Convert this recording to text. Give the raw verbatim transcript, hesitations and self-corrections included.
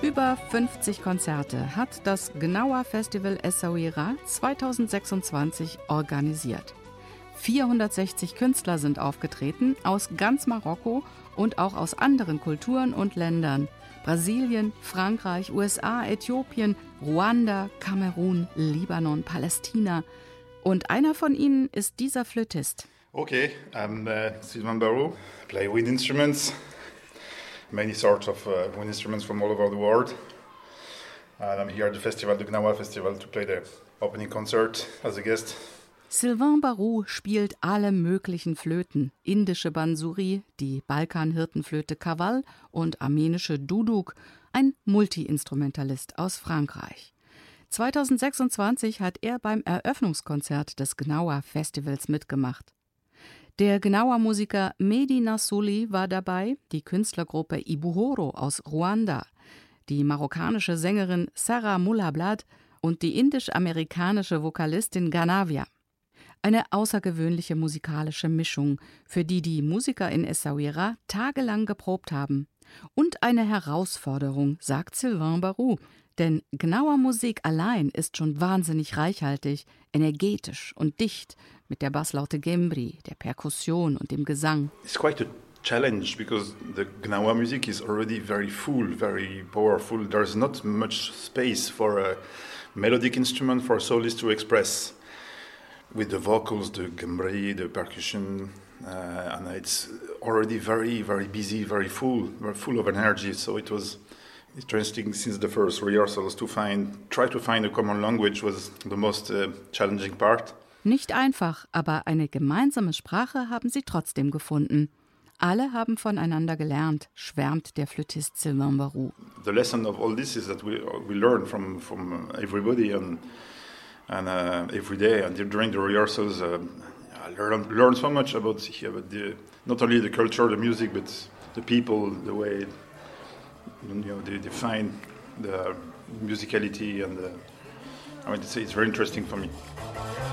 Über fünfzig Konzerte hat das Gnawa Festival Essaouira zweitausendsechsundzwanzig organisiert. vierhundertsechzig Künstler sind aufgetreten, aus ganz Marokko und auch aus anderen Kulturen und Ländern. Brasilien, Frankreich, U S A, Äthiopien, Ruanda, Kamerun, Libanon, Palästina. Und einer von ihnen ist dieser Flötist. Okay, I'm uh, Sylvain Barou. I play wind instruments, many sorts of uh, wind instruments from all over the world. And I'm here at the festival, the Gnawa Festival, to play the opening concert as a guest. Sylvain Barou spielt alle möglichen Flöten, indische Bansuri, die Balkanhirtenflöte Kaval und armenische Duduk, ein Multi-Instrumentalist aus Frankreich. zweitausendsechsundzwanzig hat er beim Eröffnungskonzert des Gnawa Festivals mitgemacht. Der Gnawa-Musiker Mehdi Nassouli war dabei, die Künstlergruppe Ibuhoro aus Ruanda, die marokkanische Sängerin Sarah Moulablad und die indisch-amerikanische Vokalistin Ganavia. Eine außergewöhnliche musikalische Mischung, für die die Musiker in Essaouira tagelang geprobt haben. Und eine Herausforderung, sagt Sylvain Barou. Denn Gnawa-Musik allein ist schon wahnsinnig reichhaltig, energetisch und dicht, mit der Basslaute Gembri, der Perkussion und dem Gesang. It's quite a challenge because the Gnawa music is already very full, very powerful. There's not much space for a melodic instrument for a soloist to express. With the vocals, the gembri, the percussion, uh, and it's already very, very busy, very full, very full of energy. So it was interesting since the first rehearsals to find, try to find a common language was the most uh, challenging part. Nicht einfach, aber eine gemeinsame Sprache haben sie trotzdem gefunden. Alle haben voneinander gelernt, schwärmt der Flötist Sylvain Barou. The lesson of all this is that we we learn from from everybody and. And uh, every day, and during the rehearsals, uh, I learn learn so much about, yeah, about the, not only the culture, the music, but the people, the way, you know, they define the musicality, and the, I mean, it's, it's very interesting for me.